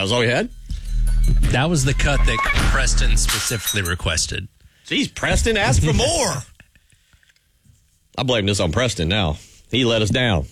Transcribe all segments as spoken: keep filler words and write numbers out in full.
That was all we had? That was the cut that Preston specifically requested. Jeez, Preston asked for more. I blame this on Preston now. He let us down.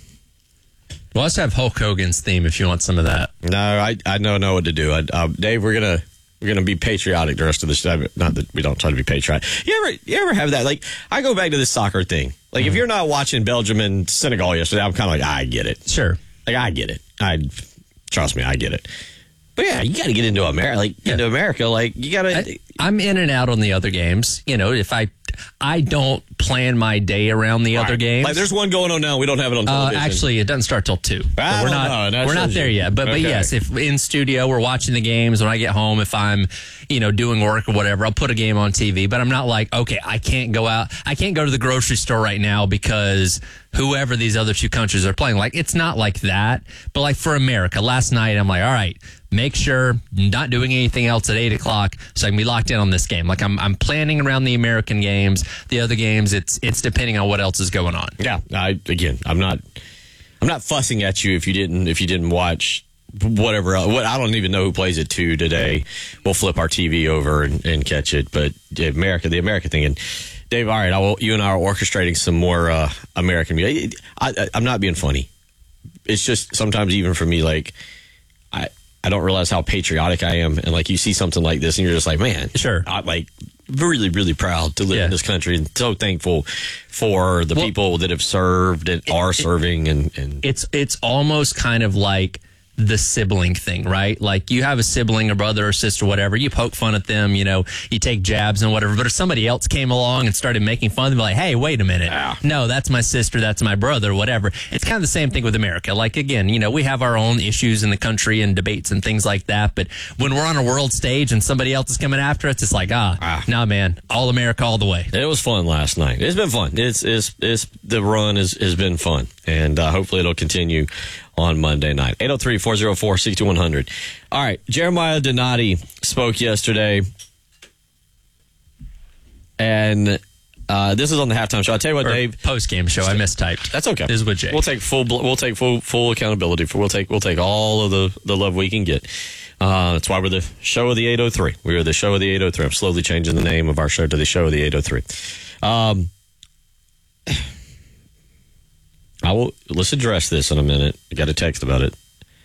We'll also have Hulk Hogan's theme if you want some of that. No, I I don't know what to do. I, uh, Dave, we're gonna we're gonna be patriotic the rest of the show. Not that we don't try to be patriotic. You ever you ever have that? Like, I go back to this soccer thing. Like, mm-hmm. if you're not watching Belgium and Senegal yesterday, I'm kind of like, I get it. Sure. Like, I get it. I trust me, I get it. But yeah, you got to get into America. Like yeah. into America, like you got to. I'm in and out on the other games. You know, if I. I don't plan my day around the All other right. games. Like, there's one going on now. We don't have it on television. Uh, actually, it doesn't start till two. So we're not. We're not there yet. But okay. but yes, if in studio we're watching the games, when I get home, if I'm you know doing work or whatever, I'll put a game on T V. But I'm not like, okay, I can't go out. I can't go to the grocery store right now because whoever these other two countries are playing. Like, it's not like that. But like for America, last night I'm like, all right. Make sure I'm not doing anything else at eight o'clock so I can be locked in on this game. Like, I'm I'm planning around the American games. The other games, it's it's depending on what else is going on. Yeah, I, again, I'm not I'm not fussing at you if you didn't if you didn't watch whatever else. What I don't even know who plays it two today. We'll flip our T V over and, and catch it. But America, the America thing. And Dave, all right, I will, you and I are orchestrating some more uh, American music. I, I, I'm not being funny. It's just sometimes even for me, like, I. I don't realize how patriotic I am. And, like, you see something like this, and you're just like, man, sure. I'm, like, really, really proud to live yeah. in this country and so thankful for the well, people that have served and it, are serving. And, and It's it's almost kind of like the sibling thing, right? Like, you have a sibling, a brother or sister, whatever. You poke fun at them, you know, you take jabs and whatever. But if somebody else came along and started making fun, they'd be like, hey, wait a minute. Yeah. No, that's my sister, that's my brother, whatever. It's kind of the same thing with America. Like, again, you know, we have our own issues in the country and debates and things like that. But when we're on a world stage and somebody else is coming after us, it's like, ah, ah. nah, man, all America all the way. It was fun last night. It's been fun. It's, it's, it's the run has, has been fun. And uh, hopefully it'll continue on Monday night. eight oh three, four oh four, six two one zero zero. All right. Jeremiah Donati spoke yesterday. And uh, this is on the halftime show. I'll tell you what, or Dave. Post-game show. I mistyped. That's okay. This is with Jay. We'll take full we'll take full full accountability for we'll take we'll take all of the, the love we can get. Uh, that's why we're the show of the eight oh three. We are the show of the eight oh three. I'm slowly changing the name of our show to the show of the eight oh three. Um I will let's address this in a minute. I got a text about it.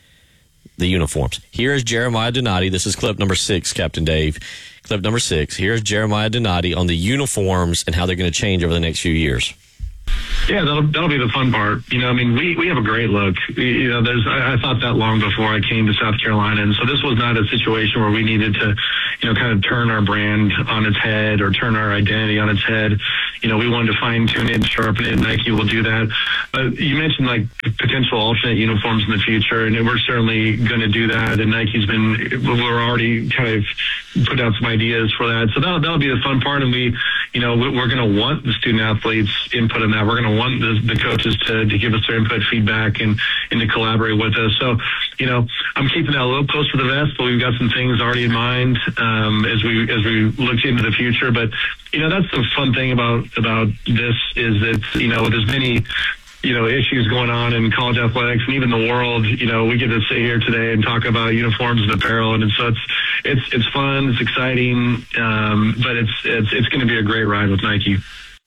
The uniforms. Here is Jeremiah Donati. This is clip number six, Captain Dave. Clip number six. Here's Jeremiah Donati on the uniforms and how they're going to change over the next few years. Yeah, that'll that'll be the fun part. You know, I mean, we, we have a great look. You know, there's I, I thought that long before I came to South Carolina, and so this was not a situation where we needed to, you know, kind of turn our brand on its head or turn our identity on its head. You know, we wanted to fine tune it and sharpen it, and Nike will do that. But you mentioned like potential alternate uniforms in the future, and we're certainly going to do that. And Nike's been we're already kind of put out some ideas for that. So that'll that'll be the fun part, and we, you know, we're going to want the student athletes' input in that. We're going to want the, the coaches to, to give us their input, feedback, and, and to collaborate with us. So, you know, I'm keeping that a little close to the vest, but we've got some things already in mind um, as we as we look into the future. But, you know, that's the fun thing about about this is that, you know, there's many, you know, issues going on in college athletics and even the world. You know, we get to sit here today and talk about uniforms and apparel, and so it's it's it's fun, it's exciting, um, but it's it's it's going to be a great ride with Nike.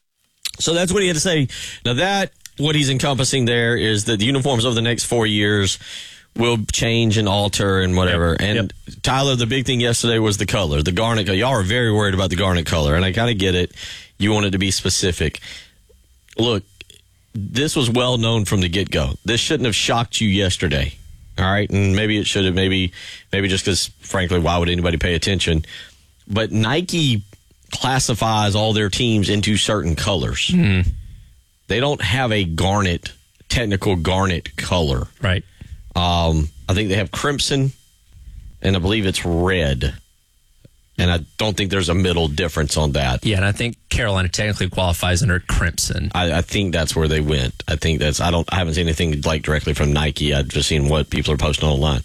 So that's what he had to say. Now that, what he's encompassing there is that the uniforms over the next four years will change and alter and whatever. Yep. And yep. Tyler, the big thing yesterday was the color, the garnet color. Y'all are very worried about the garnet color, and I kind of get it. You want it to be specific. Look, this was well known from the get-go. This shouldn't have shocked you yesterday. All right? And maybe it should have, maybe, maybe just because, frankly, why would anybody pay attention? But Nike classifies all their teams into certain colors. Mm. They don't have a garnet, technical garnet color. Right. Um, I think they have crimson, and I believe it's red. And I don't think there's a middle difference on that. Yeah, and I think Carolina technically qualifies under crimson. I, I think that's where they went. I think that's, I don't, I haven't seen anything like directly from Nike. I've just seen what people are posting online.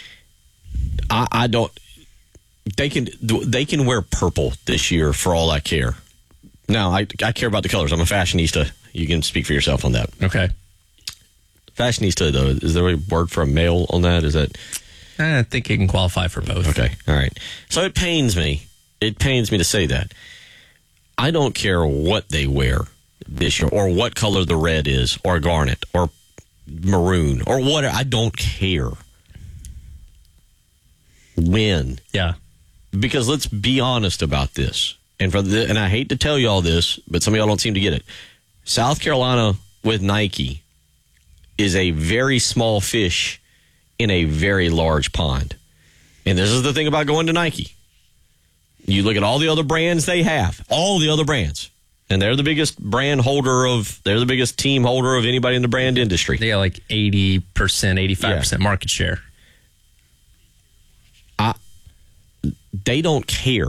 I, I don't, They can they can wear purple this year for all I care. Now, I, I care about the colors. I'm a fashionista. You can speak for yourself on that. Okay. Fashionista, though, is there a word for a male on that? Is that I think he can qualify for both. Okay, all right. So it pains me. It pains me to say that. I don't care what they wear this year, or what color the red is, or garnet, or maroon, or whatever. I don't care. Win. Yeah. Because let's be honest about this. And for the, and I hate to tell you all this, but some of y'all don't seem to get it. South Carolina with Nike is a very small fish in a very large pond. And this is the thing about going to Nike. You look at all the other brands they have, all the other brands, and they're the biggest brand holder of, they're the biggest team holder of anybody in the brand industry. They got like eighty percent, eighty-five percent yeah. market share. I, they don't care.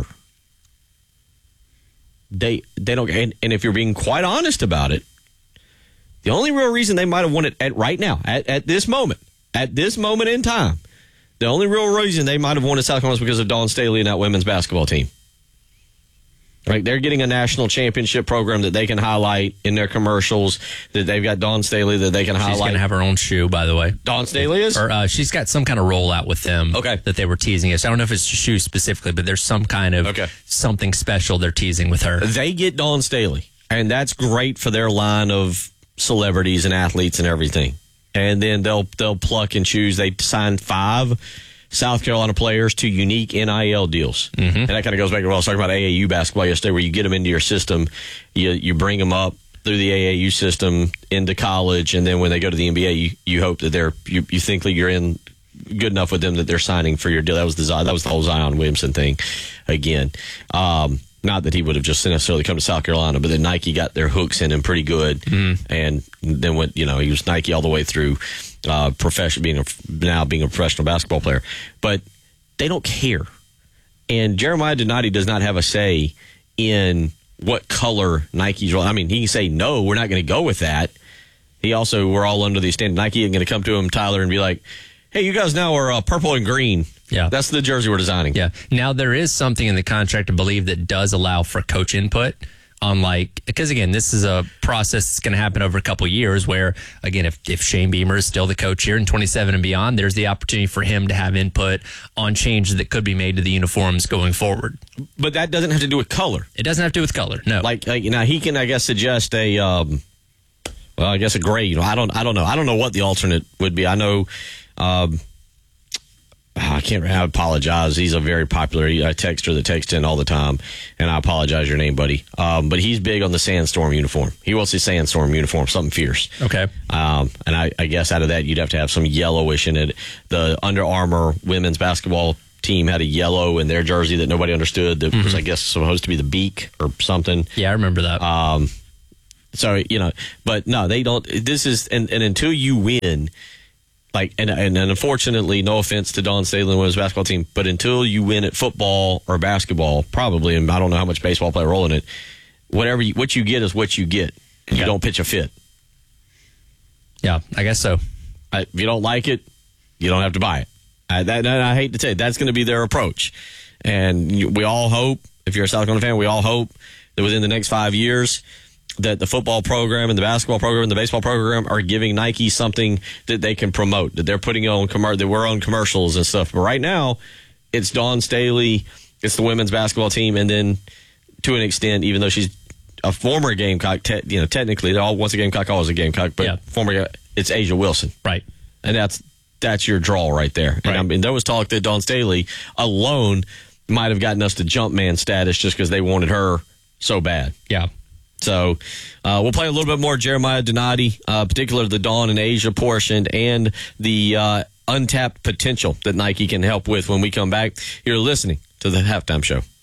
They they don't, and, and if you're being quite honest about it, the only real reason they might have won it at right now, at, at this moment, at this moment in time, the only real reason they might have won at South Carolina is because of Dawn Staley and that women's basketball team. Right, they're getting a national championship program that they can highlight in their commercials. That they've got Dawn Staley that they can highlight. She's going to have her own shoe, by the way. Dawn Staley is, or uh, she's got some kind of rollout with them. Okay. That they were teasing us. I don't know if it's a shoe specifically, but there's some kind of okay. something special they're teasing with her. They get Dawn Staley, and that's great for their line of celebrities and athletes and everything. And then they'll they'll pluck and choose. They signed five South Carolina players to unique N I L deals. Mm-hmm. And that kind of goes back to what I was talking about A A U basketball yesterday, where you get them into your system, you you bring them up through the A A U system into college, and then when they go to the N B A, you, you hope that they're you, you think that you're in good enough with them that they're signing for your deal. That was the that was the whole Zion Williamson thing again. Um, not that he would have just necessarily come to South Carolina, but then Nike got their hooks in him pretty good, mm. and then went you know he was Nike all the way through. Uh, profession being a, now being a professional basketball player, but they don't care. And Jeremiah Donati does not have a say in what color Nike's rolling. I mean, he can say no, we're not going to go with that. He also, we're all under the standard. Nike isn't going to come to him, Tyler, and be like, "Hey, you guys now are uh, purple and green." Yeah, that's the jersey we're designing. Yeah. Now there is something in the contract, I believe, that does allow for coach input. On like, because again, this is a process that's going to happen over a couple of years where, again, if, if Shane Beamer is still the coach here in twenty-seven and beyond, there's the opportunity for him to have input on changes that could be made to the uniforms going forward. But that doesn't have to do with color. It doesn't have to do with color, no. Like, like you know, he can, I guess, suggest a, um, well, I guess a gray. You know, I don't, I don't know. I don't know what the alternate would be. I know, um, I can't. I apologize. He's a very popular uh, texter that texts in all the time, and I apologize your name, buddy. Um, but he's big on the Sandstorm uniform. He wants the Sandstorm uniform, something fierce. Okay. Um, and I, I guess out of that, you'd have to have some yellowish in it. The Under Armour women's basketball team had a yellow in their jersey that nobody understood. That mm-hmm. was, I guess, supposed to be the beak or something. Yeah, I remember that. Um, so you know, but no, they don't. This is and, and until you win. Like and, and and unfortunately, no offense to Dawn Staley and the women's basketball team, but until you win at football or basketball, probably, and I don't know how much baseball play a role in it. Whatever you, what you get is what you get. You yeah. don't pitch a fit. Yeah, I guess so. I, if you don't like it, you don't have to buy it. I, that, I hate to say it, that's going to be their approach, and you, we all hope. If you're a South Carolina fan, we all hope that within the next five years. That the football program and the basketball program and the baseball program are giving Nike something that they can promote, that they're putting on commer- that we're on commercials and stuff. But right now, it's Dawn Staley, it's the women's basketball team, and then to an extent, even though she's a former Gamecock, te- you know, technically, they're all once a Gamecock, always a Gamecock, but yeah. former, it's Asia Wilson, right? And that's that's your draw right there. Right. And I mean, there was talk that Dawn Staley alone might have gotten us to jump man status just because they wanted her so bad. Yeah. So uh, we'll play a little bit more Jeremiah Donati, uh, particularly the Dawn and Asia portion, and the uh, untapped potential that Nike can help with when we come back. You're listening to the Halftime Show.